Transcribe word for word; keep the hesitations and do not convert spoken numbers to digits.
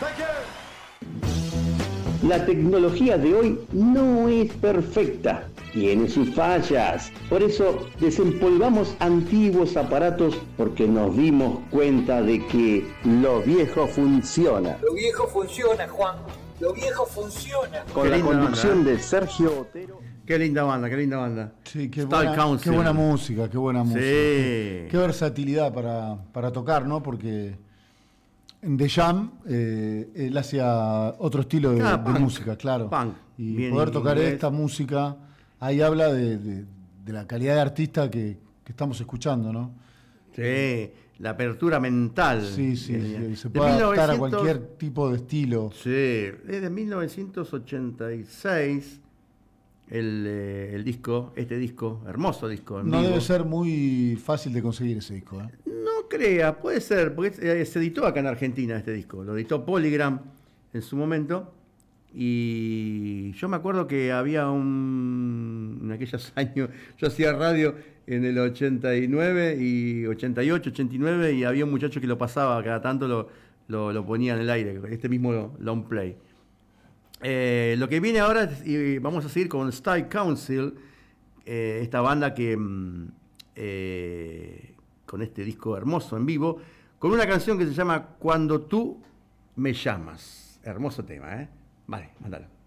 La tecnología de hoy no es perfecta, tiene sus fallas. Por eso desempolvamos antiguos aparatos porque nos dimos cuenta de que lo viejo funciona. Lo viejo funciona, Juan. Lo viejo funciona. Con Qué la linda conducción banda, ¿eh? de Sergio Otero. Qué linda banda, qué linda banda. Sí, qué Style buena, Council. qué buena música, qué buena música. Sí. Qué, qué versatilidad para, para tocar, ¿no? Porque en The Jam eh, él hacía otro estilo de, Ah, de punk. música, claro. Punk. Y Bien poder tocar inglés. esta música, ahí habla de, de, de la calidad de artista que, que estamos escuchando, ¿no? Sí, la apertura mental. Sí, sí, Eh, sí, se de puede adaptar a mil novecientos cualquier tipo de estilo. Sí, es de mil novecientos ochenta y seis el, eh, el disco, este disco, hermoso disco. En No vivo. debe ser muy fácil de conseguir ese disco, ¿eh? No crea, puede ser, porque eh, se editó acá en Argentina este disco, lo editó Polygram en su momento, y yo me acuerdo que había un, en aquellos años, yo hacía radio en el ochenta y nueve y ochenta y ocho, ochenta y nueve, y había un muchacho que lo pasaba, cada tanto lo, lo, lo ponía en el aire, este mismo long play. Eh, lo que viene ahora, es, y vamos a seguir con Style Council, eh, esta banda que... mm, eh, con este disco hermoso en vivo, con una canción que se llama Cuando tú me llamas. Hermoso tema, ¿eh? Vale, mándalo.